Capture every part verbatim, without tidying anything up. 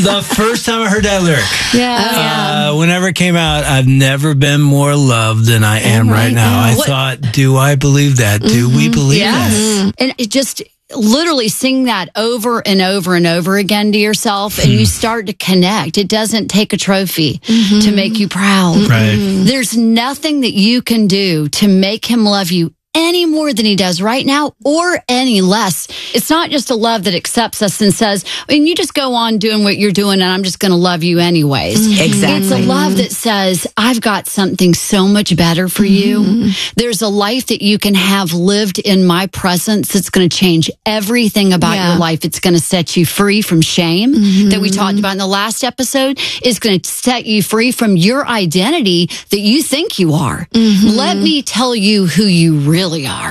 the first time I heard that lyric. Yeah. Uh, whenever it came out, I've never been more loved than I am right, right now. I what? thought, do I believe that? Do mm-hmm. we believe yes. that? And it just literally sing that over and over and over again to yourself, and you start to connect. It doesn't take a trophy mm-hmm. to make you proud. Right. There's nothing that you can do to make him love you any more than he does right now or any less. It's not just a love that accepts us and says, I mean, you just go on doing what you're doing and I'm just going to love you anyways. Mm-hmm. Exactly. It's a love that says, I've got something so much better for mm-hmm. you. There's a life that you can have lived in my presence that's going to change everything about yeah. your life. It's going to set you free from shame mm-hmm. that we talked about in the last episode. It's going to set you free from your identity that you think you are. Mm-hmm. Let me tell you who you really are.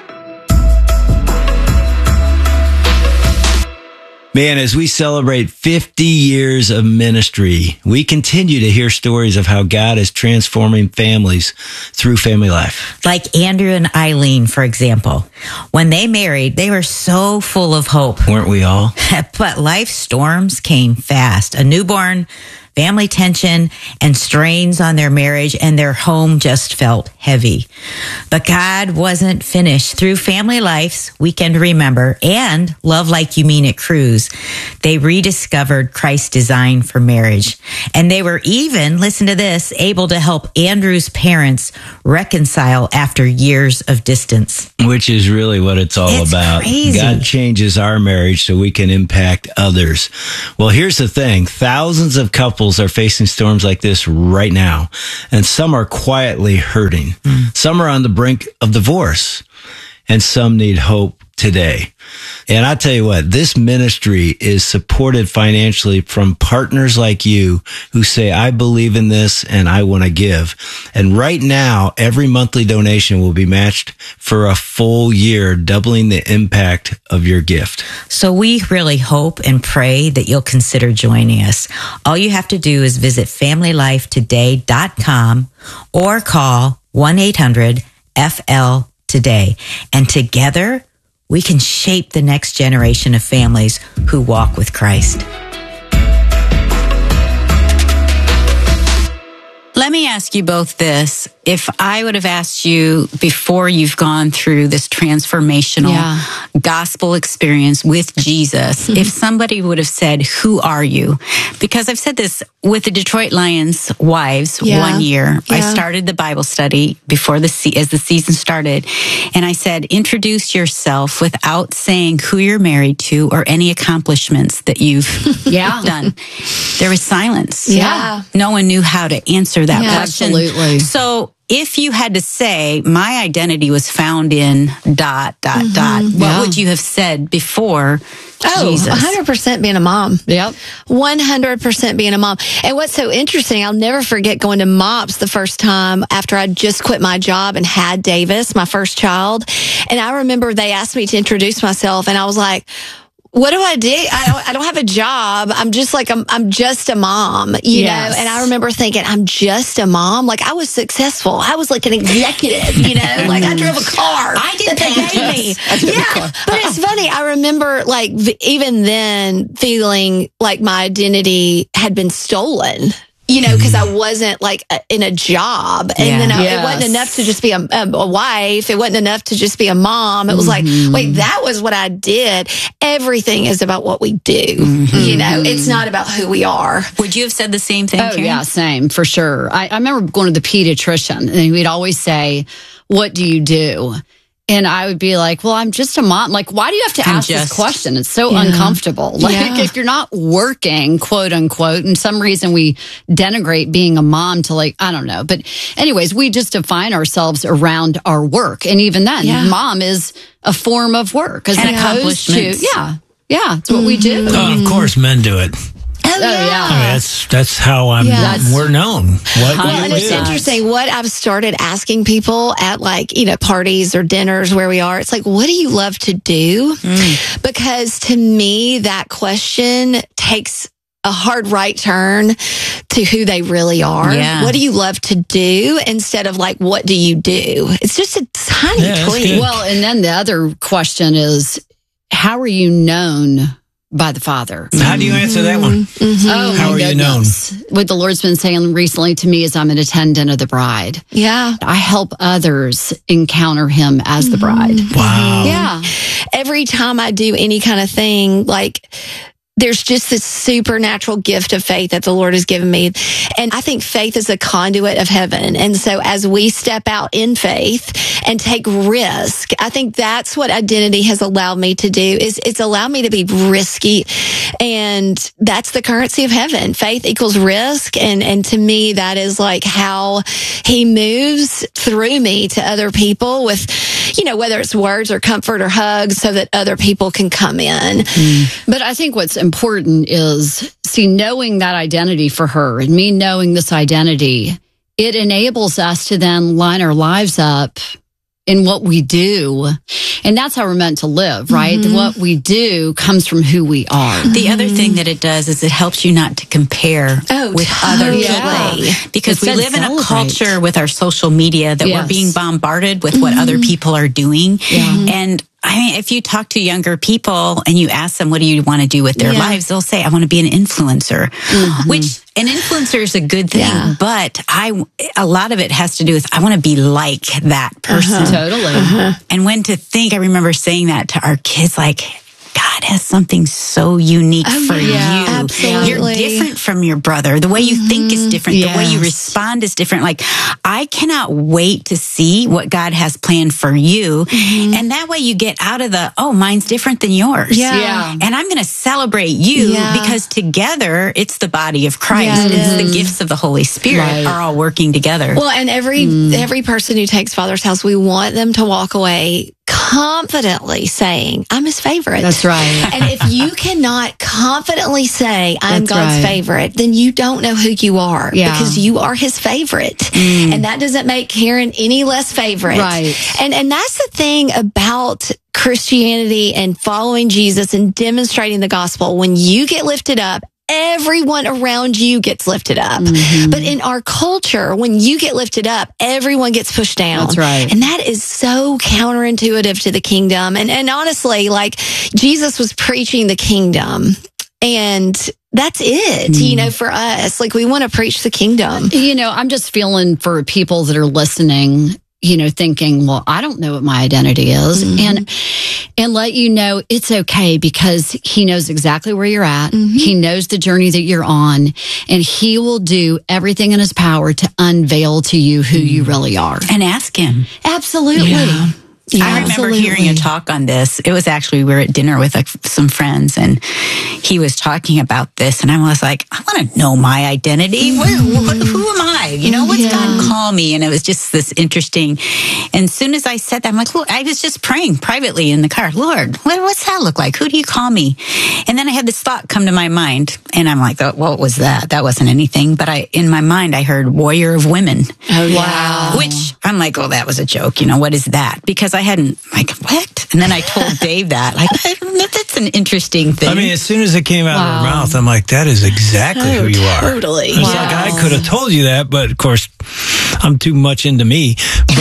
Man, as we celebrate fifty years of ministry, we continue to hear stories of how God is transforming families through family life. Like Andrew and Eileen, for example. When they married, they were so full of hope. Weren't we all? But life storms came fast. A newborn, family tension, and strains on their marriage, and their home just felt heavy. But God wasn't finished. Through Family Life's Weekend to Remember and Love Like You Mean It Cruise, they rediscovered Christ's design for marriage. And they were even, listen to this, able to help Andrew's parents reconcile after years of distance. Which is really what it's all it's about. Crazy. God changes our marriage so we can impact others. Well, here's the thing. Thousands of couples are facing storms like this right now, and some are quietly hurting. Mm. Some are on the brink of divorce, and some need hope today. And I tell you what, this ministry is supported financially from partners like you who say, I believe in this and I want to give. And right now, every monthly donation will be matched for a full year, doubling the impact of your gift. So we really hope and pray that you'll consider joining us. All you have to do is visit family life today dot com or call one eight hundred F L today. And together, we can shape the next generation of families who walk with Christ. Let me ask you both this. If I would have asked you before you've gone through this transformational yeah. gospel experience with Jesus, mm-hmm. if somebody would have said, who are you? Because I've said this with the Detroit Lions wives yeah. one year. Yeah. I started the Bible study before the se- as the season started. And I said, introduce yourself without saying who you're married to or any accomplishments that you've yeah. done. There was silence. Yeah. No one knew how to answer that Yeah, question. absolutely. So if you had to say, my identity was found in dot, dot, mm-hmm. dot, what yeah. would you have said before Oh, Jesus? one hundred percent being a mom. Yep. one hundred percent being a mom. And what's so interesting, I'll never forget going to MOPS the first time after I just quit my job and had Davis, my first child. And I remember they asked me to introduce myself, and I was like, what do I do? I don't, I don't have a job. I'm just like, I'm, I'm just a mom, you yes. know? And I remember thinking, I'm just a mom. Like, I was successful. I was like an executive, you know? Like, I drove a car. I did that they that. gave me. I drove a Yeah. car. But it's funny. I remember, like, v- even then feeling like my identity had been stolen. You know, because I wasn't like a, in a job, and Yeah. then I, Yes. it wasn't enough to just be a, a, a wife. It wasn't enough to just be a mom. It was Mm-hmm. like, wait, that was what I did. Everything is about what we do. Mm-hmm. You know, it's not about who we are. Would you have said the same thing, Oh, Karen? yeah, same, for sure. I, I remember going to the pediatrician, and we'd always say, what do you do? And I would be like, well, I'm just a mom. Like, why do you have to I'm ask just- this question? It's so Yeah. uncomfortable. Like, Yeah. if you're not working, quote unquote, and some reason we denigrate being a mom to, like, I don't know. But anyways, we just define ourselves around our work. And even then, Yeah. mom is a form of work. As And opposed accomplishments. to, yeah, yeah, it's what we do. Oh, of course, men do it. Oh, yeah. I mean, that's that's how I'm. Yeah. We're known. What Well, you And it's do. interesting what I've started asking people at, like, you know, parties or dinners where we are. It's like, what do you love to do? Mm. Because to me, that question takes a hard right turn to who they really are. Yeah. What do you love to do instead of like, what do you do? It's just a tiny Yeah, that's tweak. good. Well, and then the other question is, how are you known by the Father. How do you answer that one? Mm-hmm. Oh, How my are you known? goodness. What the Lord's been saying recently to me is I'm an attendant of the bride. Yeah. I help others encounter him as the bride. Wow. Yeah. Every time I do any kind of thing, like, there's just this supernatural gift of faith that the Lord has given me. And I think faith is a conduit of heaven. And so as we step out in faith and take risk, I think that's what identity has allowed me to do, is it's allowed me to be risky. And that's the currency of heaven. Faith equals risk. And, and to me, that is like how he moves through me to other people with, you know, whether it's words or comfort or hugs, so that other people can come in. Mm. But I think what's important is, see, knowing that identity for her and me knowing this identity, it enables us to then line our lives up in what we do. And that's how we're meant to live, right? Mm-hmm. What we do comes from who we are. The other thing that it does is it helps you not to compare Oh, with totally. other people. Because It we says live in a celebrate. culture with our social media that Yes. we're being bombarded with what other people are doing. Yeah. And I mean, if you talk to younger people and you ask them, what do you want to do with their Yeah. lives? They'll say, I want to be an influencer, which an influencer is a good thing. Yeah. But I, a lot of it has to do with, I want to be like that person. Totally. And when to think, I remember saying that to our kids, like, God has something so unique Oh, for yeah, you. absolutely. You're different from your brother. The way you think is different. The way you Yes. respond is different. Like, I cannot wait to see what God has planned for you. And that way you get out of the, oh, mine's different than yours. Yeah. Yeah. And I'm going to celebrate you Yeah. because together it's the body of Christ. Yeah, it it's is. the gifts of the Holy Spirit Right. are all working together. Well, and every every person who takes Father's house, we want them to walk away confidently saying, I'm his favorite. That's right. And if you cannot confidently say, I'm That's God's right. favorite, then you don't know who you are, Yeah. because you are his favorite. And that doesn't make Karen any less favorite. Right. And, and that's the thing about Christianity and following Jesus and demonstrating the gospel. When you get lifted up, everyone around you gets lifted up. Mm-hmm. But in our culture, when you get lifted up, everyone gets pushed down. That's right. And that is so counterintuitive to the kingdom. And, and honestly, like, Jesus was preaching the kingdom, and that's it, Mm. you know, for us. Like, we want to preach the kingdom. You know, I'm just feeling for people that are listening, you know, thinking, well, I don't know what my identity is. And and let you know it's okay, because he knows exactly where you're at. He knows the journey that you're on, and he will do everything in his power to unveil to you who you really are. And ask him. Absolutely. Yeah. I remember hearing a talk on this. It was actually, we were at dinner with like, some friends, and he was talking about this, and I was like, I want to know my identity. What, what, who am I? You know, what's Yeah. God call me? And it was just this interesting. And as soon as I said that, I'm like, Lord, I was just praying privately in the car. Lord, what, what's that look like? Who do you call me? And then I had this thought come to my mind, and I'm like, oh, what was that? That wasn't anything. But I, in my mind, I heard warrior of women. Oh, yeah. Which I'm like, oh, that was a joke. You know, what is that? Because I hadn't, like, what? And then I told Dave that. Like, that's an interesting thing. I mean, as soon as it came out Wow. of her mouth, I'm like, that is exactly who you are. Totally. It's like, I could have told you that, but of course, I'm too much into me. But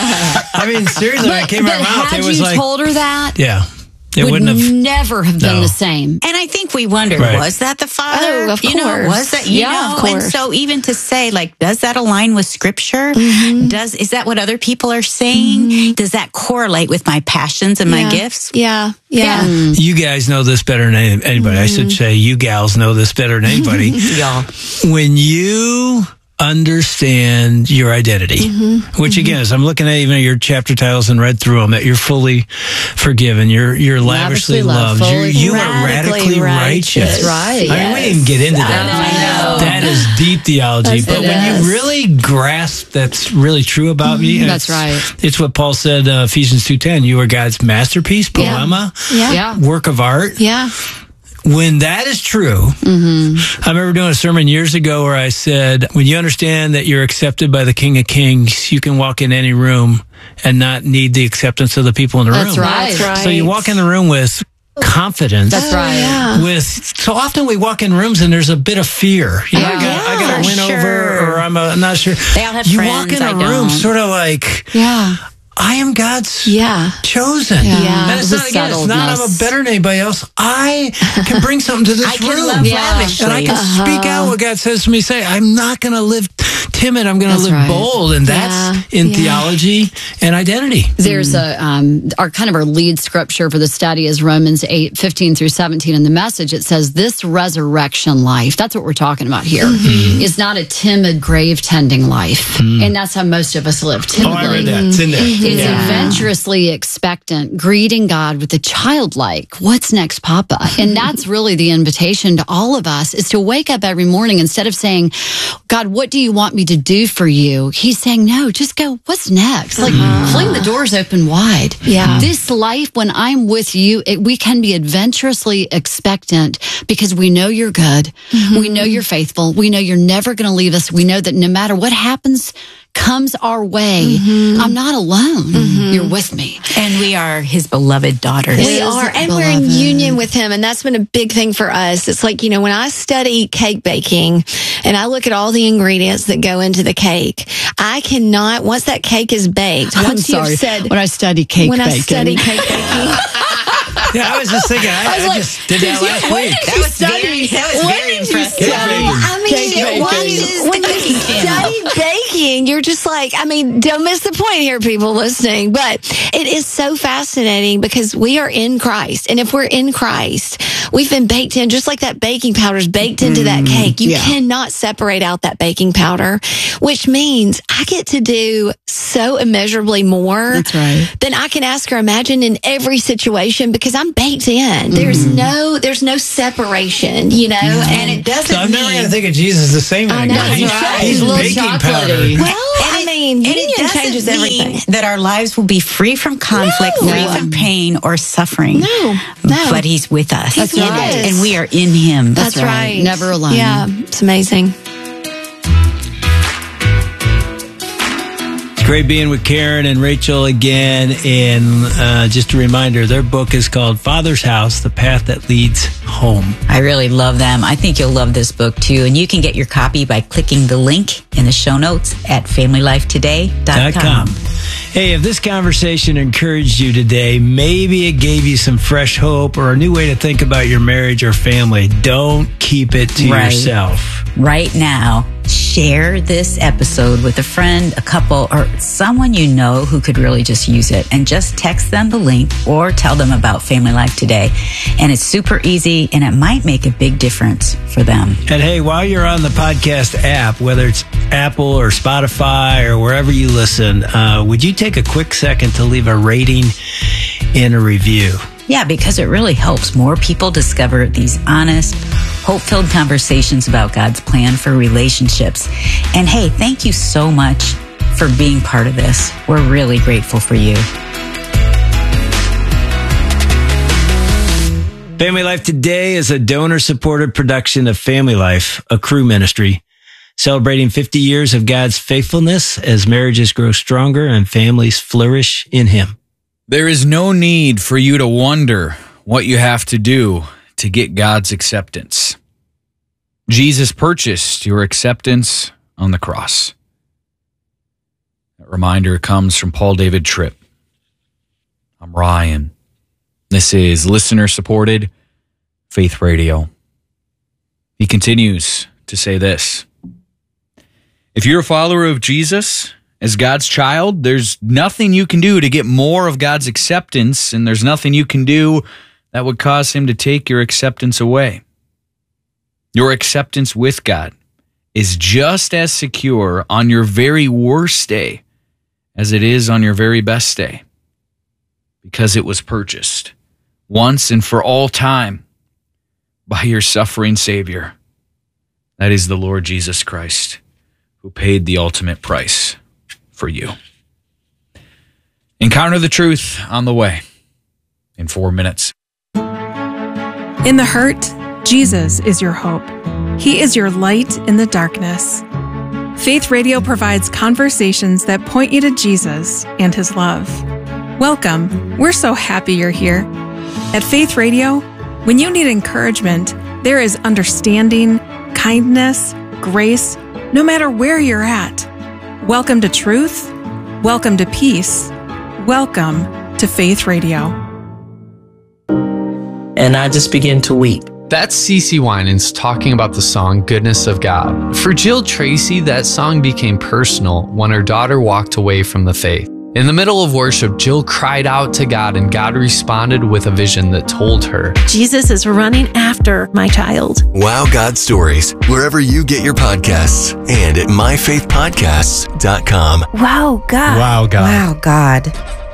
I mean, seriously, when it came out of but her mouth, had it was you like, told her that, yeah, it would wouldn't have. never have been No. the same. And I think we wondered, Right. was that the Father? Oh, of You know, course. was that, you Yeah, know? of And course. so even to say, like, does that align with Scripture? Mm-hmm. Does, is that what other people are saying? Does that correlate with my passions and my Yeah. gifts? Yeah. Yeah. You guys know this better than any- anybody. I should say, you gals know this better than anybody. Y'all. When you understand your identity, which again, as I'm looking at even your chapter titles and read through them, that you're fully forgiven, you're you're lavishly, Lavishly loved, loved, you're, fully you are radically radically righteous. righteous. That's right. I mean, we didn't get into that. I know. That is deep theology. That's- but it when is. you really grasp that's really true about me, and That's it's- right. It's what Paul said, uh, Ephesians two ten. You are God's masterpiece, poema, Yeah. Yeah. work of art. Yeah. When that is true, I remember doing a sermon years ago where I said, when you understand that you're accepted by the King of Kings, you can walk in any room and not need the acceptance of the people in the That's room. right. That's right. So you walk in the room with confidence. That's right. Yeah. With so often we walk in rooms and there's a bit of fear. You know, I Yeah. got, I got Yeah, to win sure. over, or I'm, a, I'm not sure. They all have you friends, walk in a I room don't. sort of like, Yeah. I am God's Yeah. chosen. Yeah. And it's The not, again, it's not I'm settledness. better than anybody else. I can bring something to this I can room. love Yeah. lavishly. And I can speak out what God says to me. Say, I'm not going to live timid. I'm going to That's live right. bold. And that's Yeah. in Yeah. theology and identity. There's a um, our kind of our lead scripture for the study is Romans eight fifteen through seventeen. In the Message, it says this resurrection life. That's what we're talking about here. Mm-hmm. Is not a timid grave tending life, and that's how most of us live. Oh, Timidly. I read that. It's in there. It's Yeah. adventurously expectant, greeting God with a childlike, what's next, Papa? And that's really the invitation to all of us is to wake up every morning instead of saying, God, what do you want me to do for you? He's saying, no, just go, what's next? Like, fling the doors open wide. Yeah. This life, when I'm with you, it, we can be adventurously expectant because we know you're good. We know you're faithful. We know you're never going to leave us. We know that no matter what happens, comes our way, I'm not alone. You're with me. And we are his beloved daughters. We Is are, and we're in beloved. union with him, and that's been a big thing for us. It's like, you know, when I study cake baking and I look at all the ingredients that go into the cake, I cannot, once that cake is baked, I'm once sorry. you've said, when I study cake when I baking. study cake baking, Yeah, I was just thinking, I, I was I like, just did that did you- last what week. did That you was study? very, that was What very did you impressive. study? I mean, Cake it baking. was- when The you cooking channel. study baking, you're just like, I mean, don't miss the point here, people listening. But it is so fascinating because we are in Christ. And if we're in Christ, we've been baked in, just like that baking powder is baked into that cake. You yeah. cannot separate out that baking powder, which means I get to do so immeasurably more That's right. than I can ask or imagine in every situation because I'm baked in. There's no, there's no separation, you know, and it doesn't So I'm never mean- going to think of Jesus the same way. I know, He's, right. he's He's a little baking powder. chocolatey. Well, I mean, And union it doesn't changes mean everything. that our lives will be free from conflict, No. free from pain or suffering. No, no. But he's with us. He's in with it, us. and we are in him. That's, right. right. Never alone. Yeah, it's amazing. Great being with Karen and Rachel again. And uh, just a reminder, their book is called Father's House, The Path That Leads Home. I really love them. I think you'll love this book too. And you can get your copy by clicking the link in the show notes at family life today dot com. Hey, if this conversation encouraged you today, maybe it gave you some fresh hope or a new way to think about your marriage or family, don't keep it to Right. yourself. Right now, share this episode with a friend, a couple, or someone you know who could really just use it. And just text them the link or tell them about Family Life Today. And it's super easy and it might make a big difference for them. And hey, while you're on the podcast app, whether it's Apple or Spotify or wherever you listen, uh, would you take a quick second to leave a rating and a review? Yeah, because it really helps more people discover these honest, hope-filled conversations about God's plan for relationships. And hey, thank you so much for being part of this. We're really grateful for you. Family Life Today is a donor-supported production of Family Life, a crew ministry, celebrating fifty years of God's faithfulness as marriages grow stronger and families flourish in Him. There is no need for you to wonder what you have to do to get God's acceptance. Jesus purchased your acceptance on the cross. That reminder comes from Paul David Tripp. I'm Ryan. This is listener-supported Faith Radio. He continues to say this. If you're a follower of Jesus, as God's child, there's nothing you can do to get more of God's acceptance, and there's nothing you can do that would cause Him to take your acceptance away. Your acceptance with God is just as secure on your very worst day as it is on your very best day, because it was purchased once and for all time by your suffering Savior. That is the Lord Jesus Christ, who paid the ultimate price for you. Encounter the truth on the way in four minutes. In the hurt, Jesus is your hope. He is your light in the darkness. Faith Radio provides conversations that point you to Jesus and His love. Welcome. We're so happy you're here. At Faith Radio, when you need encouragement, there is understanding, kindness, grace, no matter where you're at. Welcome to truth. Welcome to peace. Welcome to Faith Radio. And I just began to weep. That's CeCe Winans talking about the song Goodness of God. For Jill Tracy, that song became personal when her daughter walked away from the faith. In the middle of worship, Jill cried out to God, and God responded with a vision that told her, Jesus is running after my child. Wow God Stories, wherever you get your podcasts, and at my faith podcasts dot com. Wow God. Wow God. Wow, God.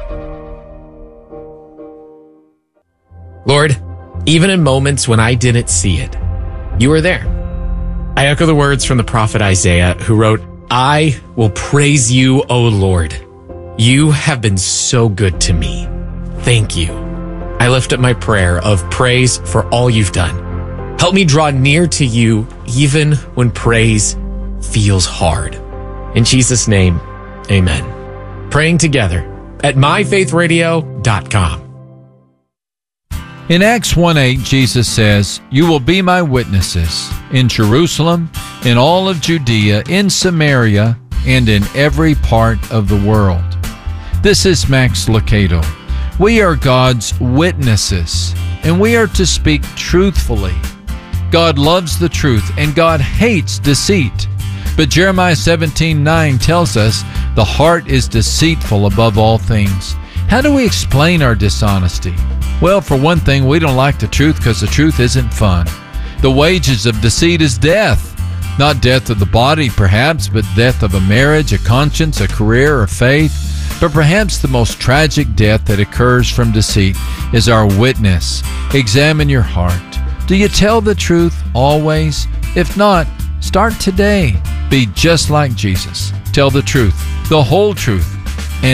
Lord, even in moments when I didn't see it, you were there. I echo the words from the prophet Isaiah, who wrote, I will praise you, O Lord. You have been so good to me. Thank you. I lift up my prayer of praise for all you've done. Help me draw near to you even when praise feels hard. In Jesus' name, amen. Praying together at my faith radio dot com. In Acts one eight, Jesus says, You will be my witnesses in Jerusalem, in all of Judea, in Samaria, and in every part of the world. This is Max Lucado. We are God's witnesses, and we are to speak truthfully. God loves the truth, and God hates deceit. But Jeremiah seventeen nine tells us the heart is deceitful above all things. How do we explain our dishonesty? Well, for one thing, we don't like the truth because the truth isn't fun. The wages of deceit is death. Not death of the body, perhaps, but death of a marriage, a conscience, a career, or faith. But perhaps the most tragic death that occurs from deceit is our witness. Examine your heart. Do you tell the truth always? If not, start today. Be just like Jesus. Tell the truth, the whole truth,